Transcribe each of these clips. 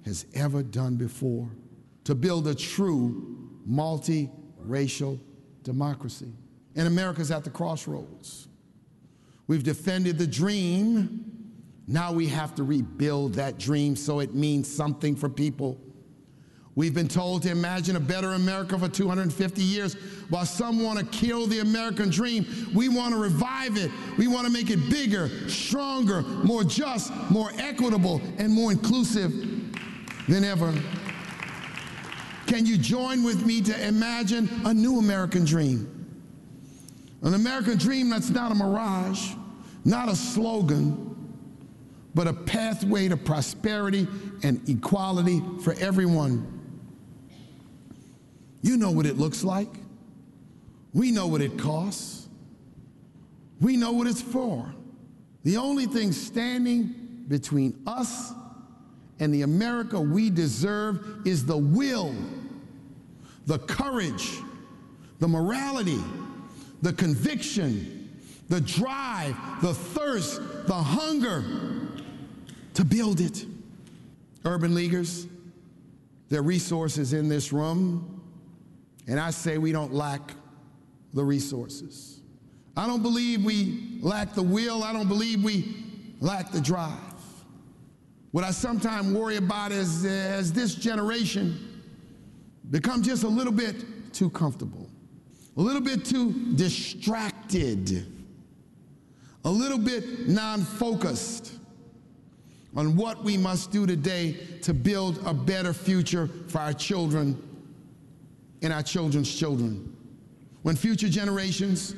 has ever done before to build a true multiracial democracy. And America's at the crossroads. We've defended the dream. Now we have to rebuild that dream so it means something for people. We've been told to imagine a better America for 250 years. While some want to kill the American dream, we want to revive it. We want to make it bigger, stronger, more just, more equitable, and more inclusive than ever. Can you join with me to imagine a new American dream? An American dream that's not a mirage, not a slogan, but a pathway to prosperity and equality for everyone. You know what it looks like. We know what it costs. We know what it's for. The only thing standing between us and the America we deserve is the will, the courage, the morality, the conviction, the drive, the thirst, the hunger to build it. Urban leaguers, there are resources in this room, and I say we don't lack the resources. I don't believe we lack the will. I don't believe we lack the drive. What I sometimes worry about is as this generation becomes just a little bit too comfortable, a little bit too distracted, a little bit non-focused on what we must do today to build a better future for our children and our children's children. When future generations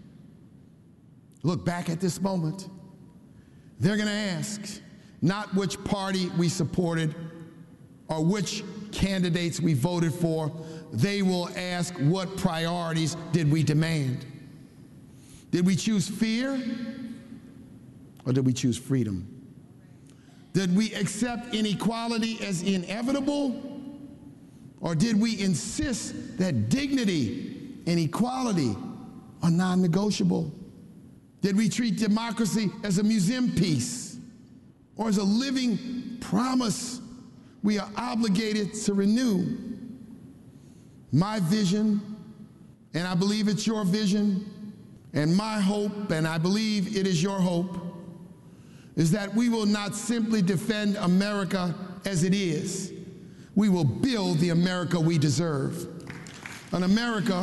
look back at this moment, they're going to ask not which party we supported or which candidates we voted for. They will ask, what priorities did we demand? Did we choose fear or did we choose freedom? Did we accept inequality as inevitable or did we insist that dignity and equality are non-negotiable? Did we treat democracy as a museum piece or as a living promise we are obligated to renew? My vision, and I believe it's your vision, and my hope, and I believe it is your hope, is that we will not simply defend America as it is. We will build the America we deserve. An America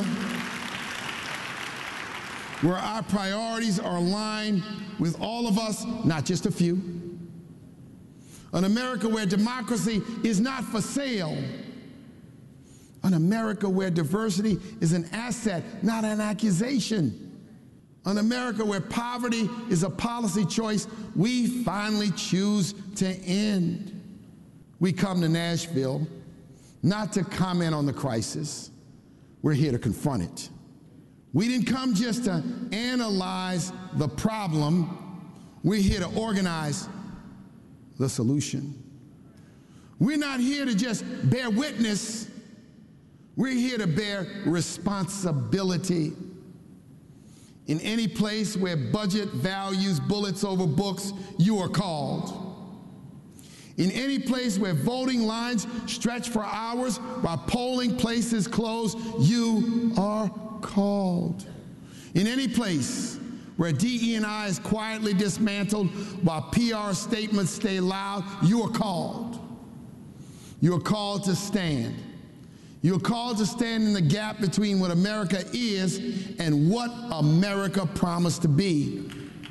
where our priorities are aligned with all of us, not just a few. An America where democracy is not for sale. An America where diversity is an asset, not an accusation. An America where poverty is a policy choice we finally choose to end. We come to Nashville not to comment on the crisis. We're here to confront it. We didn't come just to analyze the problem. We're here to organize the solution. We're not here to just bear witness. We're here to bear responsibility. In any place where budget values bullets over books, you are called. In any place where voting lines stretch for hours while polling places close, you are called. In any place where DE&I is quietly dismantled while PR statements stay loud, you are called. You are called to stand. You are called to stand in the gap between what America is and what America promised to be.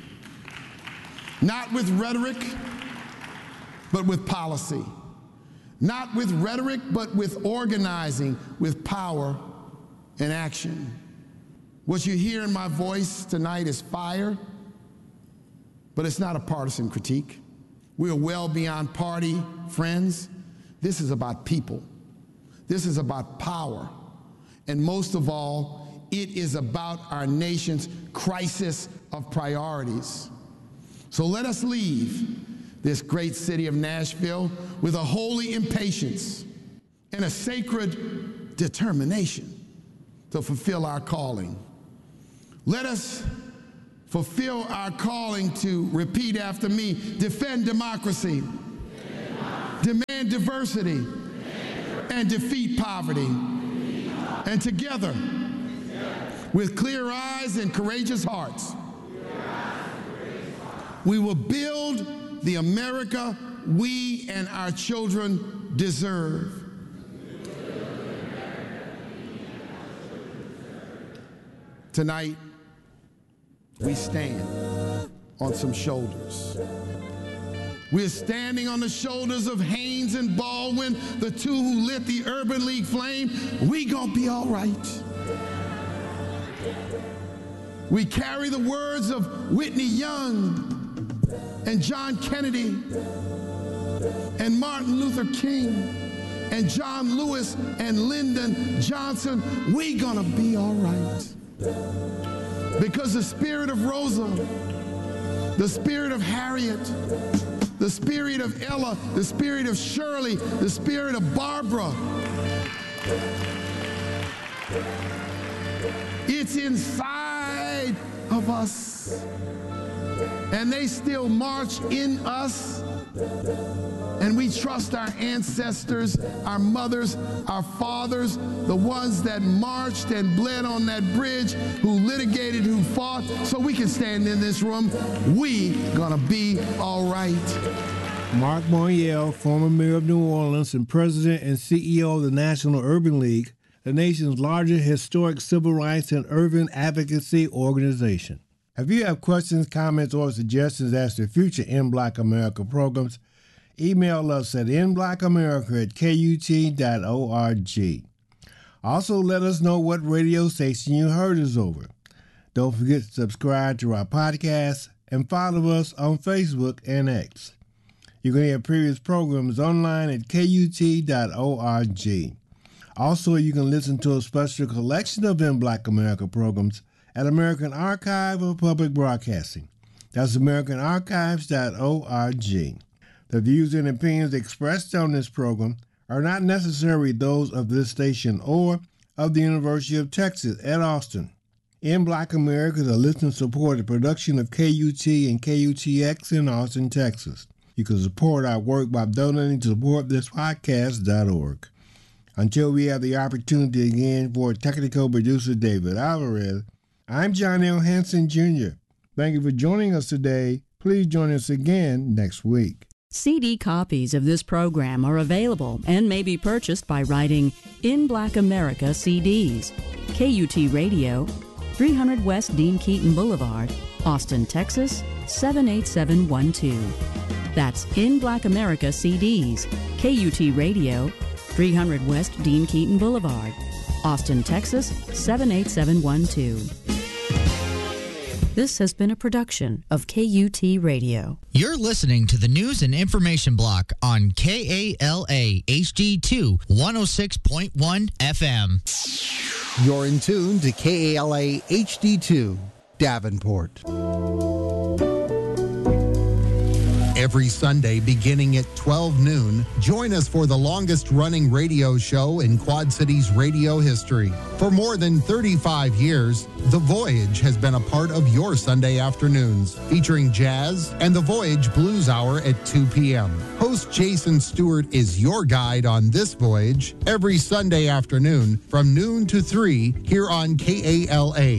Not with rhetoric, but with policy. Not with rhetoric, but with organizing, with power and action. What you hear in my voice tonight is fire, but it's not a partisan critique. We are well beyond party, friends. This is about people. This is about power. And most of all, it is about our nation's crisis of priorities. So let us leave this great city of Nashville with a holy impatience and a sacred determination to fulfill our calling. Let us fulfill our calling to repeat after me: defend democracy, demand demand diversity and defeat poverty. And together, with clear eyes and courageous hearts, we will build the America we and our children deserve. Tonight, we stand on some shoulders. We're standing on the shoulders of Haynes and Baldwin, the two who lit the Urban League flame. We gonna be all right. We carry the words of Whitney Young and John Kennedy and Martin Luther King and John Lewis and Lyndon Johnson. We gonna be all right. Because the spirit of Rosa, the spirit of Harriet, the spirit of Ella, the spirit of Shirley, the spirit of Barbara, it's inside of us. And they still march in us. And we trust our ancestors, our mothers, our fathers, the ones that marched and bled on that bridge, who litigated, who fought, so we can stand in this room. We gonna be all right. Mark Monier, former mayor of New Orleans and president and CEO of the National Urban League, the nation's largest historic civil rights and urban advocacy organization. If you have questions, comments, or suggestions as to future In Black America programs, email us at inblackamerica@kut.org. Also, let us know what radio station you heard us over. Don't forget to subscribe to our podcast and follow us on Facebook and X. You can hear previous programs online at kut.org. Also, you can listen to a special collection of In Black America programs at American Archive of Public Broadcasting. That's americanarchives.org. The views and opinions expressed on this program are not necessarily those of this station or of the University of Texas at Austin. In Black America is a listener-supported production of KUT and KUTX in Austin, Texas. You can support our work by donating to supportthispodcast.org. Until we have the opportunity again, for technical producer David Alvarez, I'm John L. Hanson, Jr. Thank you for joining us today. Please join us again next week. CD copies of this program are available and may be purchased by writing In Black America CDs, KUT Radio, 300 West Dean Keaton Boulevard, Austin, Texas, 78712. That's In Black America CDs, KUT Radio, 300 West Dean Keaton Boulevard, Austin, Texas, 78712. This has been a production of KUT Radio. You're listening to the News and Information Block on KALA HD2 106.1 FM. You're in tune to KALA HD2 Davenport. Every Sunday beginning at 12 noon, join us for the longest-running radio show in Quad Cities radio history. For more than 35 years, The Voyage has been a part of your Sunday afternoons, featuring jazz and The Voyage Blues Hour at 2 p.m. Host Jason Stewart is your guide on this voyage every Sunday afternoon from noon to 3 here on KALA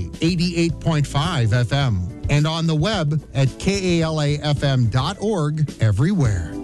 88.5 FM and on the web at kalafm.org everywhere.